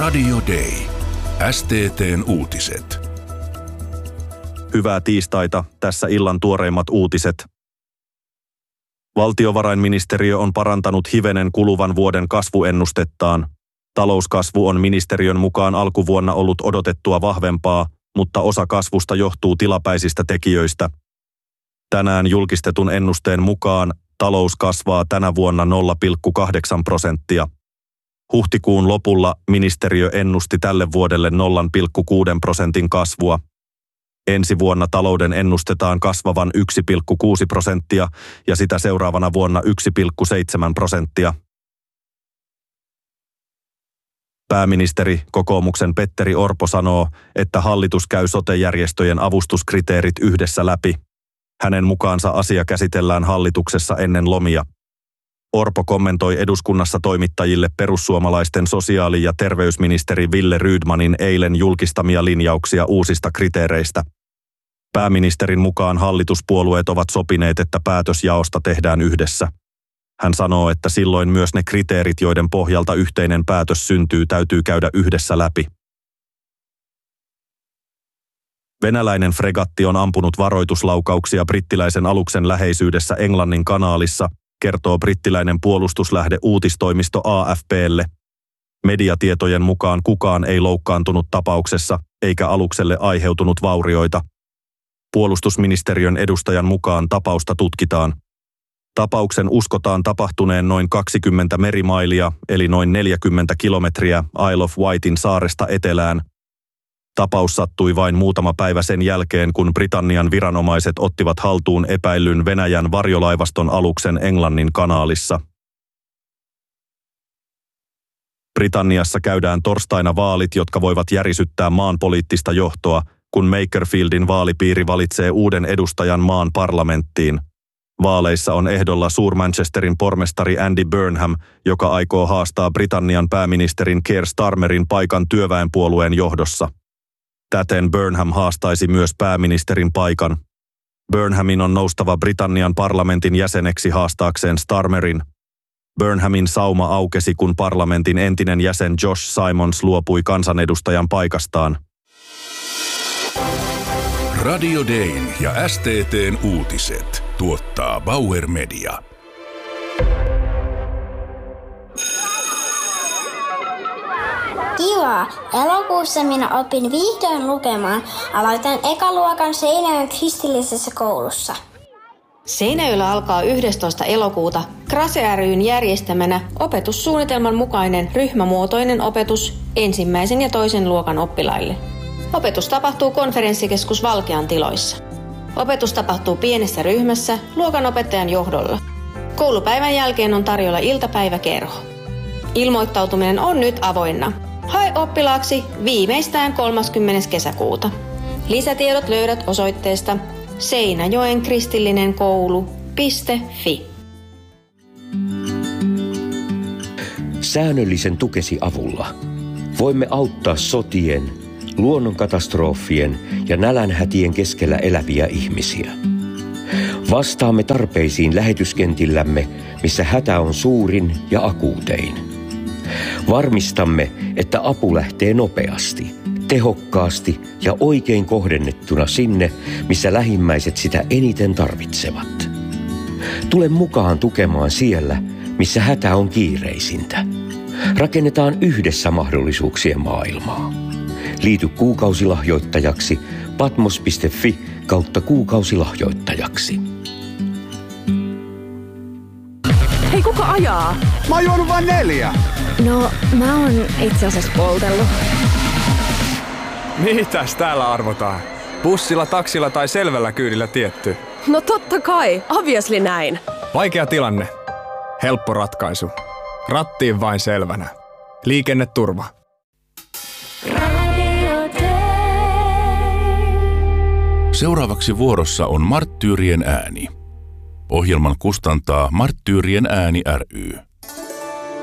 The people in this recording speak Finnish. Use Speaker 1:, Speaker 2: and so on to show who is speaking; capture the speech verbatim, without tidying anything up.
Speaker 1: Radio Day. S T T:n uutiset.
Speaker 2: Hyvää tiistaita, tässä illan tuoreimmat uutiset. Valtiovarainministeriö on parantanut hivenen kuluvan vuoden kasvuennustettaan. Talouskasvu on ministeriön mukaan alkuvuonna ollut odotettua vahvempaa, mutta osa kasvusta johtuu tilapäisistä tekijöistä. Tänään julkistetun ennusteen mukaan talous kasvaa tänä vuonna nolla pilkku kahdeksan prosenttia. Huhtikuun lopulla ministeriö ennusti tälle vuodelle nolla pilkku kuusi prosentin kasvua. Ensi vuonna talouden ennustetaan kasvavan yksi pilkku kuusi prosenttia ja sitä seuraavana vuonna yksi pilkku seitsemän prosenttia. Pääministeri, kokoomuksen Petteri Orpo sanoo, että hallitus käy sote-järjestöjen avustuskriteerit yhdessä läpi. Hänen mukaansa asia käsitellään hallituksessa ennen lomia. Orpo kommentoi eduskunnassa toimittajille perussuomalaisten sosiaali- ja terveysministeri Ville Rydmanin eilen julkistamia linjauksia uusista kriteereistä. Pääministerin mukaan hallituspuolueet ovat sopineet, että päätös jaosta tehdään yhdessä. Hän sanoo, että silloin myös ne kriteerit, joiden pohjalta yhteinen päätös syntyy, täytyy käydä yhdessä läpi. Venäläinen fregatti on ampunut varoituslaukauksia brittiläisen aluksen läheisyydessä Englannin kanaalissa, kertoo brittiläinen puolustuslähde uutistoimisto A F P:lle. Mediatietojen mukaan kukaan ei loukkaantunut tapauksessa, eikä alukselle aiheutunut vaurioita. Puolustusministeriön edustajan mukaan tapausta tutkitaan. Tapauksen uskotaan tapahtuneen noin kaksikymmentä merimailia, eli noin neljäkymmentä kilometriä Isle of Wightin saaresta etelään. Tapaus sattui vain muutama päivä sen jälkeen, kun Britannian viranomaiset ottivat haltuun epäillyn Venäjän varjolaivaston aluksen Englannin kanaalissa. Britanniassa käydään torstaina vaalit, jotka voivat järisyttää maan poliittista johtoa, kun Makerfieldin vaalipiiri valitsee uuden edustajan maan parlamenttiin. Vaaleissa on ehdolla Suur-Manchesterin pormestari Andy Burnham, joka aikoo haastaa Britannian pääministerin Keir Starmerin paikan työväenpuolueen johdossa. Täten Burnham haastaisi myös pääministerin paikan. Burnhamin on noustava Britannian parlamentin jäseneksi haastaakseen Starmerin. Burnhamin sauma aukesi, kun parlamentin entinen jäsen Josh Simons luopui kansanedustajan paikastaan.
Speaker 1: Radio Dayn ja S T T:n uutiset tuottaa Bauer Media.
Speaker 3: Kiva! Elokuussa minä opin vihdoin lukemaan. Aloitan ekaluokan Seinäjoen kristillisessä koulussa.
Speaker 4: Seinäjoella alkaa yhdestoista elokuuta Krase ry:n järjestämänä opetussuunnitelman mukainen ryhmämuotoinen opetus ensimmäisen ja toisen luokan oppilaille. Opetus tapahtuu konferenssikeskus Valkean tiloissa. Opetus tapahtuu pienessä ryhmässä luokanopettajan johdolla. Koulupäivän jälkeen on tarjolla iltapäiväkerho. Ilmoittautuminen on nyt avoinna. Hae oppilaaksi viimeistään kolmaskymmenes kesäkuuta. Lisätiedot löydät osoitteesta seinäjoen kristillinen koulu piste fi.
Speaker 5: Säännöllisen tukesi avulla voimme auttaa sotien, luonnonkatastrofien ja nälänhätien keskellä eläviä ihmisiä. Vastaamme tarpeisiin lähetyskentillämme, missä hätä on suurin ja akuutein. Varmistamme, että apu lähtee nopeasti, tehokkaasti ja oikein kohdennettuna sinne, missä lähimmäiset sitä eniten tarvitsevat. Tule mukaan tukemaan siellä, missä hätä on kiireisintä. Rakennetaan yhdessä mahdollisuuksien maailmaa. Liity kuukausilahjoittajaksi patmos piste fi kautta kuukausilahjoittajaksi.
Speaker 6: Hei, kuka ajaa?
Speaker 7: Mä oon juonut vain neljä.
Speaker 6: No, mä oon itse asiassa poltellut.
Speaker 7: Mitäs täällä arvotaan? Bussilla, taksilla tai selvällä kyydillä tietty?
Speaker 6: No totta kai, obviously näin.
Speaker 7: Vaikea tilanne. Helppo ratkaisu. Rattiin vain selvänä. Liikenneturva.
Speaker 1: Seuraavaksi vuorossa on Marttyyrien ääni. Ohjelman kustantaa Marttyyrien ääni ry.